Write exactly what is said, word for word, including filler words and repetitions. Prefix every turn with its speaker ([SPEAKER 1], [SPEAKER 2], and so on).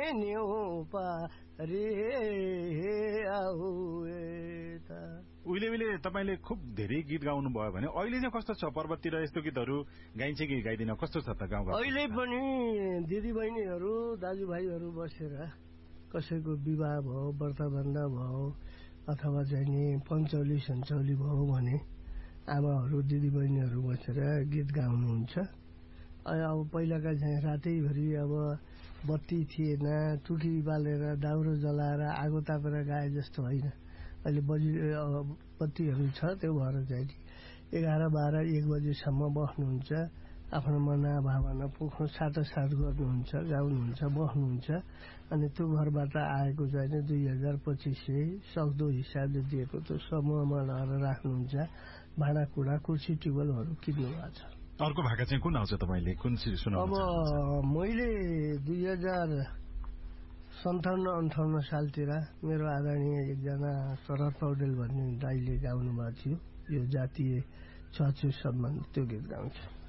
[SPEAKER 1] न्यौपा रे आऊ यता।
[SPEAKER 2] उहिले उहिले तपाईले खुब धेरै गीत गाउनु भयो भने अहिले चाहिँ कस्तो छ? पर्वततिर यस्तो गीतहरू गाइन्छ कि गाइदिन? कस्तो छ त गाउँमा?
[SPEAKER 1] अहिले पनि दिदीबहिनीहरू दाजुभाइहरू बसेर कसैको विवाह भयो, व्रतबन्ध भयो अथवा चाहिँ नि पञ्चौली सञ्चौली भयो भने आमाहरू दिदीबहिनीहरू बसेर गीत गाउनुहुन्छ। अब पहिलाका चाहिँ रातैभरि अब बत्ती थिएन, टुकी बालेर दाउरो जलाएर आगो तापेर गाए जस्तो होइन। अहिले बजी बत्तीहरू छ, त्यो भएर चाहिँ एघार बाह्र एक बजीसम्म बस्नुहुन्छ, आफ्नो मना भावना पोख्नु साटासाट गर्नुहुन्छ, गाउनुहुन्छ, बस्नुहुन्छ। अनि त्यो घरबाट आएको चाहिँ दुई हजार पच्चिस सय सक्दो हिसाबले दिएको त्यो समूहमा लगेर राख्नुहुन्छ। भाँडाकुँडा कुर्सी टेबलहरू किन्नु भएको छ।
[SPEAKER 2] अर्को भाका चाहिँ कुन आउँछ तपाईँले? कुन सुनाउनु?
[SPEAKER 1] अब मैले दुई हजार सन्ताउन्न अन्ठाउन्न सालतिर मेरो आदरणीय एकजना शरद पौडेल भन्ने दाइले गाउनु भएको थियो, यो जातीय छुवाछुत सम्बन्धी त्यो गीत गाउँछ।